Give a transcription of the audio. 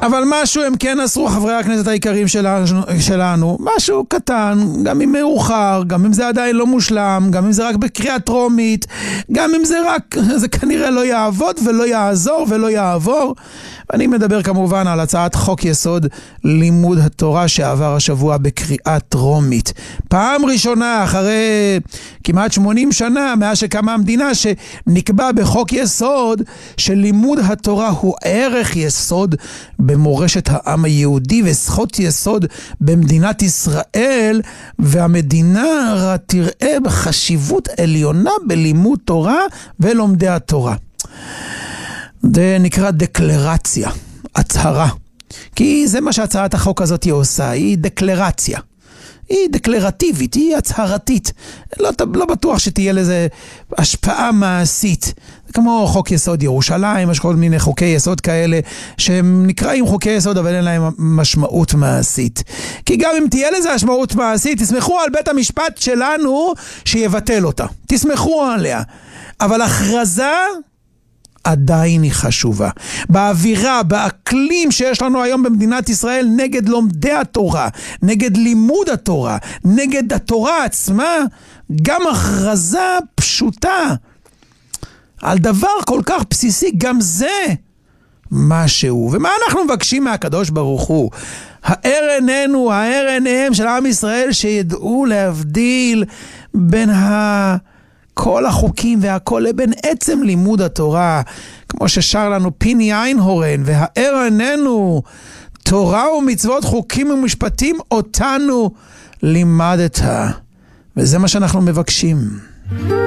אבל משהו הם כן עשו, חברי הכנסת העיקרים שלנו, משהו קטן, גם אם מאוחר, גם אם זה עדיין לא מושלם, גם אם זה רק בקריאה טרומית, גם אם זה רק, זה כנראה לא יעבוד ולא יעזור ולא יעבור. אני מדבר כמובן על הצעת חוק יסוד לימוד התורה שעבר השבוע בקריאה טרומית. פעם ראשונה אחרי כמעט 80 שנה מאז שקמה המדינה שנקבע בחוק יסוד שלימוד התורה הוא ערך יסוד במורשת העם היהודי וזכות יסוד במדינת ישראל, והמדינה תראה בחשיבות עליונה בלימוד תורה ולומדי התורה. זה נקרא דקלרציה, הצהרה. כי זה מה שהצעת החוק הזאת עושה, היא דקלרציה. היא דקלרטיבית, היא הצהרתית. לא בטוח שתהיה לזה השפעה מעשית. כמו חוק יסוד ירושלים, יש כל מיני חוקי יסוד כאלה שהם נקראים חוקי יסוד אבל אין להם משמעות מעשית. כי גם אם תהיה לזה משמעות מעשית, תסמכו על בית המשפט שלנו שיבטל אותה. תסמכו עליה. אבל הכרזה עדיין היא חשובה. באווירה, באקלים שיש לנו היום במדינת ישראל נגד לומדי התורה, נגד לימוד התורה, נגד התורה עצמה, גם הכרזה פשוטה על דבר כל כך בסיסי, גם זה משהו. ומה אנחנו מבקשים מהקדוש ברוך הוא? האר עינינו, האר עיניהם של עם ישראל שידעו להבדיל בין כל החוקים והכל לבין עצם לימוד התורה, כמו ששר לנו פיני איינהורן, והאר עינינו, תורה ומצוות חוקים ומשפטים אותנו לימדת. וזה מה שאנחנו מבקשים.